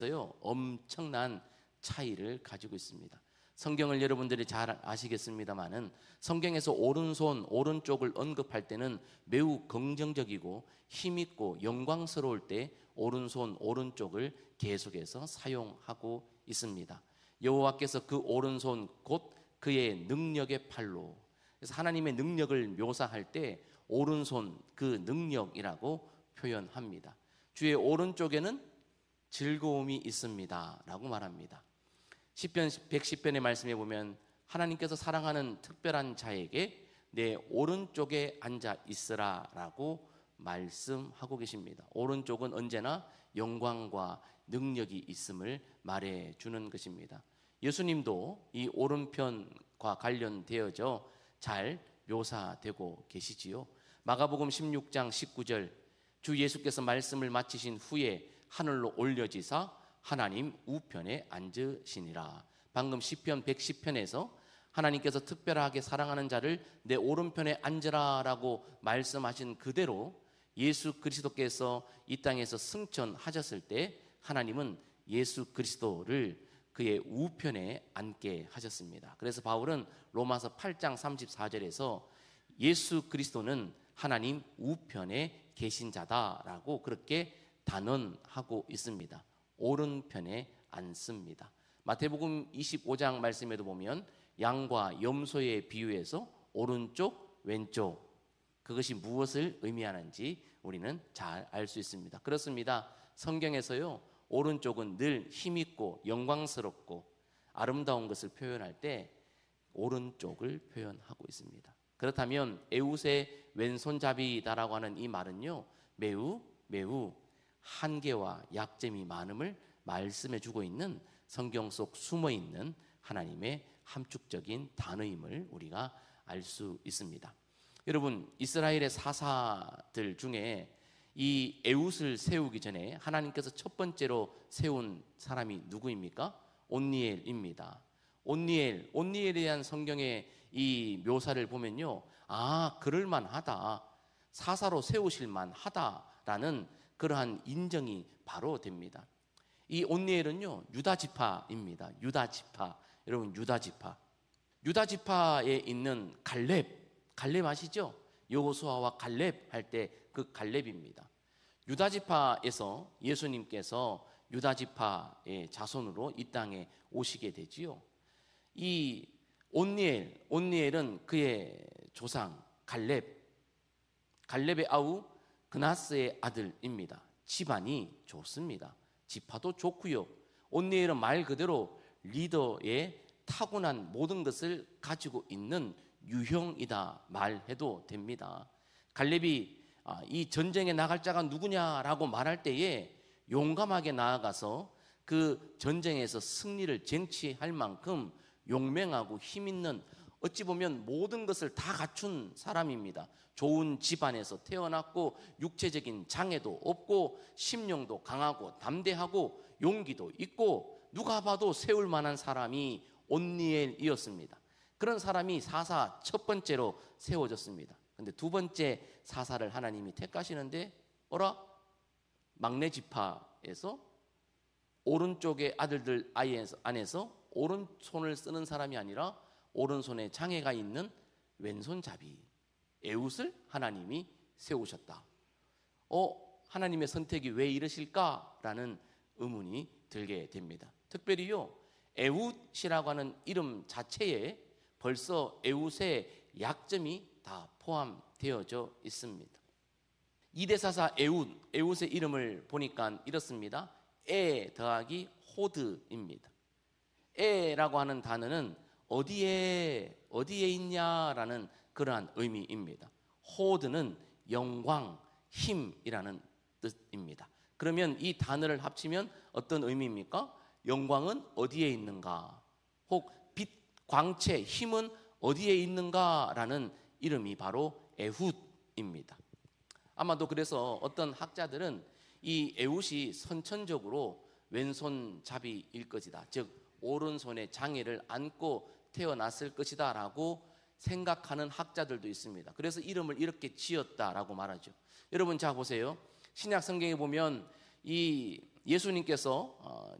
엄청난 차이를 가지고 있습니다. 성경을 여러분들이 잘 아시겠습니다만은 성경에서 오른손, 오른쪽을 언급할 때는 매우 긍정적이고 힘있고 영광스러울 때 오른손, 오른쪽을 계속해서 사용하고 있습니다. 여호와께서 그 오른손 곧 그의 능력의 팔로, 그래서 하나님의 능력을 묘사할 때 오른손 그 능력이라고 표현합니다. 주의 오른쪽에는 즐거움이 있습니다 라고 말합니다. 시편 110편의 말씀에 보면 하나님께서 사랑하는 특별한 자에게 내 오른쪽에 앉아 있으라 라고 말씀하고 계십니다. 오른쪽은 언제나 영광과 능력이 있음을 말해주는 것입니다. 예수님도 이 오른편과 관련되어져 잘 묘사되고 계시지요. 마가복음 16장 19절, 주 예수께서 말씀을 마치신 후에 하늘로 올려지사 하나님 우편에 앉으시니라. 방금 시편 110편에서 하나님께서 특별하게 사랑하는 자를 내 오른편에 앉으라 라고 말씀하신 그대로 예수 그리스도께서 이 땅에서 승천하셨을 때 하나님은 예수 그리스도를 그의 우편에 앉게 하셨습니다. 그래서 바울은 로마서 8장 34절에서 예수 그리스도는 하나님 우편에 계신 자다라고 그렇게 단언하고 있습니다. 오른편에 앉습니다. 마태복음 25장 말씀에도 보면 양과 염소의 비유에서 오른쪽, 왼쪽, 그것이 무엇을 의미하는지 우리는 잘 알 수 있습니다. 그렇습니다. 성경에서요, 오른쪽은 늘 힘있고 영광스럽고 아름다운 것을 표현할 때 오른쪽을 표현하고 있습니다. 그렇다면 에웃의 왼손잡이다라고 하는 이 말은요, 매우 한계와 약점이 많음을 말씀해 주고 있는 성경 속 숨어 있는 하나님의 함축적인 단어임을 우리가 알 수 있습니다. 여러분, 이스라엘의 사사들 중에 이 에웃을 세우기 전에 하나님께서 첫 번째로 세운 사람이 누구입니까? 온니엘입니다. 온니엘에 대한 성경의 이 묘사를 보면요, 그럴만하다, 사사로 세우실만 하다라는 그러한 인정이 바로 됩니다. 이 온니엘은요, 유다지파입니다. 유다지파. 여러분, 유다지파에 있는 갈렙 아시죠? 여호수아와 갈렙 할 때 그 갈렙입니다. 유다지파에서 예수님께서 유다지파의 자손으로 이 땅에 오시게 되지요. 이 온니엘은 그의 조상 갈렙의 아우 그나스의 아들입니다. 집안이 좋습니다. 지파도 좋고요. 온니엘은 말 그대로 리더의 타고난 모든 것을 가지고 있는 유형이다 말해도 됩니다. 갈렙이 이 전쟁에 나갈 자가 누구냐라고 말할 때에 용감하게 나아가서 그 전쟁에서 승리를 쟁취할 만큼 용맹하고 힘있는, 어찌 보면 모든 것을 다 갖춘 사람입니다. 좋은 집안에서 태어났고 육체적인 장애도 없고 심령도 강하고 담대하고 용기도 있고 누가 봐도 세울 만한 사람이 온니엘이었습니다. 그런 사람이 사사 첫 번째로 세워졌습니다. 근데 두 번째 사사를 하나님이 택하시는데 막내 지파에서 오른쪽의 아들들 안에서 오른손을 쓰는 사람이 아니라 오른손에 장애가 있는 왼손잡이 에웃을 하나님이 세우셨다. 하나님의 선택이 왜 이러실까라는 의문이 들게 됩니다. 특별히요, 에웃이라고 하는 이름 자체에 벌써 에웃의 약점이 다 포함되어져 있습니다. 이대사사 에웃의 이름을 보니까 이렇습니다. 에 더하기 호드입니다. 에라고 하는 단어는 어디에 있냐라는 그러한 의미입니다. 호드는 영광, 힘이라는 뜻입니다. 그러면 이 단어를 합치면 어떤 의미입니까? 영광은 어디에 있는가? 혹 빛, 광채, 힘은 어디에 있는가라는 이름이 바로 에훗입니다. 아마도 그래서 어떤 학자들은 이 에훗이 선천적으로 왼손잡이일 것이다, 즉 오른손에 장애를 안고 태어났을 것이다 라고 생각하는 학자들도 있습니다. 그래서 이름을 이렇게 지었다라고 말하죠. 여러분, 자 보세요. 신약 성경에 보면 이 예수님께서